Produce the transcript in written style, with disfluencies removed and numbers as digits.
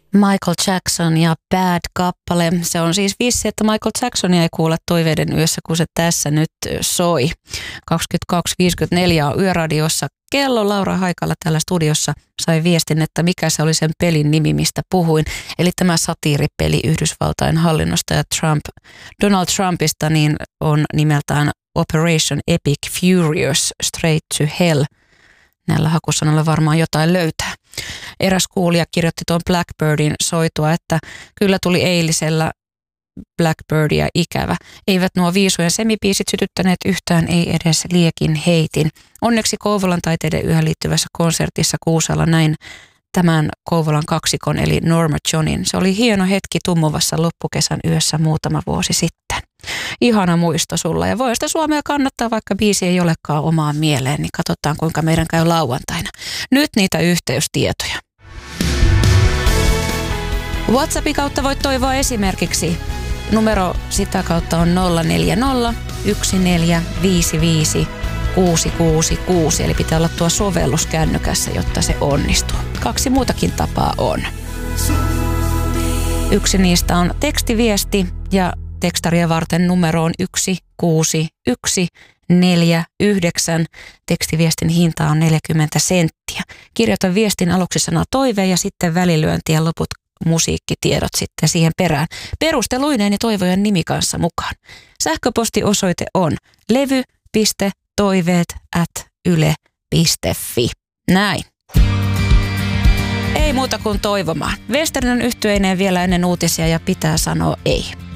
Michael Jackson ja Bad-kappale. Se on siis vissi, että Michael Jacksonia ei kuule toiveiden yössä, kun se tässä nyt soi. 22.54 on Yöradiossa. Kello Laura Haikala täällä studiossa sai viestin, että mikä se oli sen pelin nimi, mistä puhuin. Eli tämä satiiripeli Yhdysvaltain hallinnosta ja Donald Trumpista niin on nimeltään Operation Epic Furious Straight to Hell. Näillä hakusanalla varmaan jotain löytää. Eräs kuulija kirjoitti tuon Blackbirdin soitua, että kyllä tuli eilisellä Blackbirdia ikävä. Eivät nuo viisujen semipiisit sytyttäneet yhtään, ei edes liekin heitin. Onneksi Kouvolan taiteiden yhä liittyvässä konsertissa Kuusalla näin tämän Kouvolan kaksikon eli Norma Johnin. Se oli hieno hetki tummuvassa loppukesän yössä muutama vuosi sitten. Ihana muisto sulla ja voi sitä Suomea kannattaa, vaikka biisi ei olekaan omaan mieleen, niin katsotaan kuinka meidän käy lauantaina. Nyt niitä yhteystietoja. WhatsAppin kautta voit toivoa esimerkiksi. Numero sitä kautta on 040 1455 666, eli pitää olla tuo sovellus kännykässä, jotta se onnistuu. 2 muutakin tapaa on. Yksi niistä on tekstiviesti ja tekstaria varten numero on 16149. Tekstiviestin hinta on 40 senttiä. Kirjoita viestin aluksi sana toive ja sitten välilyönti ja loput musiikkitiedot sitten siihen perään. Perusteluineen ja toivojen nimi kanssa mukaan. Sähköpostiosoite on levy.toiveet@yle.fi. Näin. Ei muuta kuin toivomaan. Westernen yhtyeineen vielä ennen uutisia ja pitää sanoa ei.